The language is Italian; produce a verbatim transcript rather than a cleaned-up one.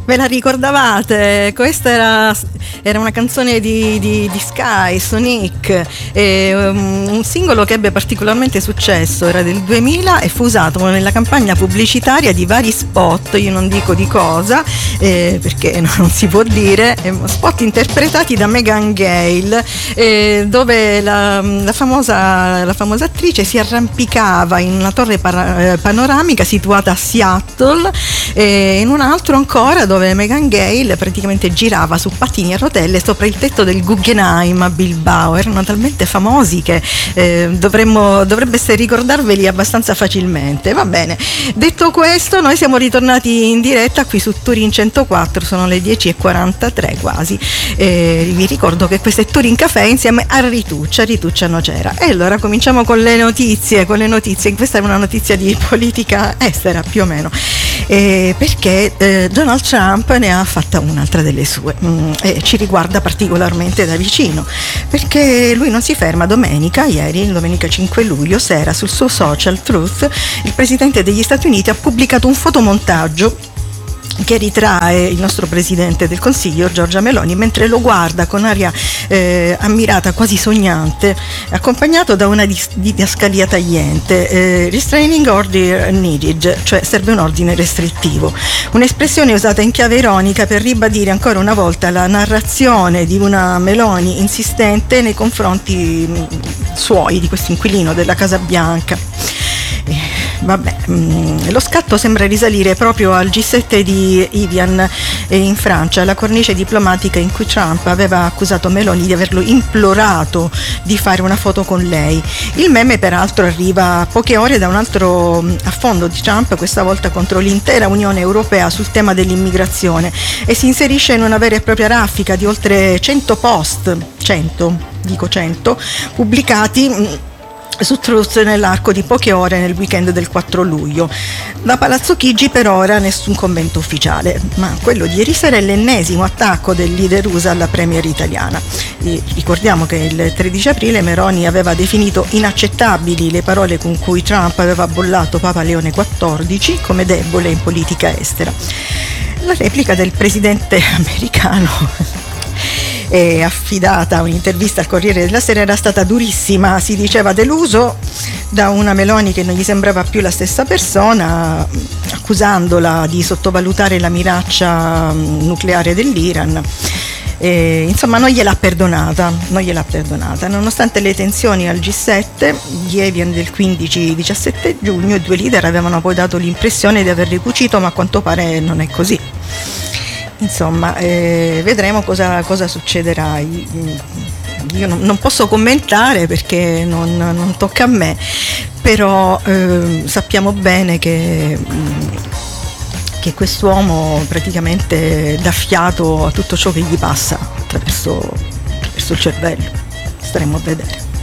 Ve la ricordavate? Questa era, era una canzone di, di, di Sky, Sonic, e, um, un singolo che ebbe particolarmente successo, era del duemila e fu usato nella campagna pubblicitaria di vari spot, io non dico di cosa, eh, perché non si può dire, eh, spot interpretati da Megan Gale, eh, dove la, la, famosa, la famosa attrice si arrampicava in una torre para, panoramica situata a Seattle, e in un altro ancora dove Megan Gale praticamente girava su pattini a rotelle sopra il tetto del Guggenheim a Bilbao. Erano talmente famosi che eh, dovremmo, dovrebbe ricordarveli abbastanza facilmente. Va bene, detto questo, noi siamo ritornati in diretta qui su Turin centoquattro, sono le dieci e quarantatré quasi, e vi ricordo che questo è Turin Café insieme a Rituccia, Rituccia Nocera. E allora cominciamo con le notizie, con le notizie. Questa è una notizia di politica estera più o meno, eh, perché eh, Donald Trump ne ha fatta un'altra delle sue, mm, e ci riguarda particolarmente da vicino, perché lui non si ferma. Domenica, ieri, domenica cinque luglio sera, sul suo social Truth, il presidente degli Stati Uniti ha pubblicato un fotomontaggio che ritrae il nostro presidente del Consiglio Giorgia Meloni mentre lo guarda con aria eh, ammirata, quasi sognante, accompagnato da una dis- didascalia tagliente, eh, restraining order needed, cioè serve un ordine restrittivo, un'espressione usata in chiave ironica per ribadire ancora una volta la narrazione di una Meloni insistente nei confronti mh, suoi, di questo inquilino della Casa Bianca. Eh, Vabbè, mh, lo scatto sembra risalire proprio al G sette di Evian eh, in Francia, la cornice diplomatica in cui Trump aveva accusato Meloni di averlo implorato di fare una foto con lei. Il meme peraltro arriva a poche ore da un altro mh, affondo di Trump, questa volta contro l'intera Unione Europea sul tema dell'immigrazione, e si inserisce in una vera e propria raffica di oltre cento post, cento, dico cento, pubblicati mh, su Truth nell'arco di poche ore nel weekend del quattro luglio. Da Palazzo Chigi per ora nessun commento ufficiale, ma quello di ieri sera è l'ennesimo attacco del leader U S A alla premier italiana. E ricordiamo che il tredici aprile Meloni aveva definito inaccettabili le parole con cui Trump aveva bollato Papa Leone quattordici come debole in politica estera. La replica del presidente americano è affidata a un'intervista al Corriere della Sera era stata durissima, si diceva deluso da una Meloni che non gli sembrava più la stessa persona, accusandola di sottovalutare la minaccia nucleare dell'Iran. E, insomma, non gliel'ha perdonata, non gliel'ha perdonata, nonostante le tensioni al G sette di Evian del quindici diciassette giugno. I due leader avevano poi dato l'impressione di aver ricucito, ma a quanto pare non è così. Insomma, eh, vedremo cosa, cosa succederà. Io non, non posso commentare perché non, non tocca a me, però eh, sappiamo bene che, che quest'uomo praticamente dà fiato a tutto ciò che gli passa attraverso, attraverso il cervello. Staremo a vedere.